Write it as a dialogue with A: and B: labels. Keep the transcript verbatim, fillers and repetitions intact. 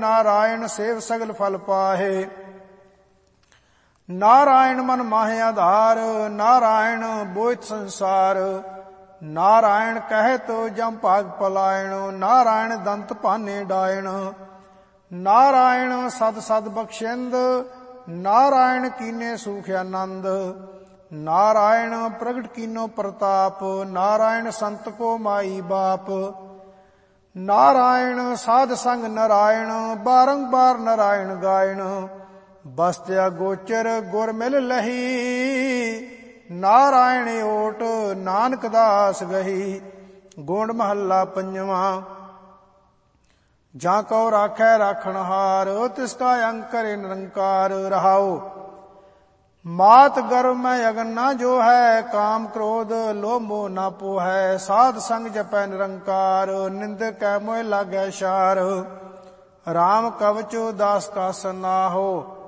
A: Narayan save सगल फल पाहे। नारायण मन माहे आधार, नारायण बोइत संसार। नारायण कहे तो जम भाग पलायण, नारायण दंत पाने डायण। नारायण सद सद बख्शिंद, नारायण कीने सुख आनंद। नारायण प्रगट कीनो प्रताप, नारायण संत को माई बाप। नारायण साध संग नारायण, बारंबार नारायण गायण। बसत्या गोचर गुर मिल लही, नारायण ओट नानक दास गही। गोंड महला पंजवा। जा कौ राखै राखणहार, तिसका अंग करे निरंकार। रहाओ मात गर्भ में अगन ना जो है, काम क्रोध लोभ मोह ना पोहै। साध संग जपै निरंकार, निंद कै मोह लागै शार। राम कवचो दास का सनाहो,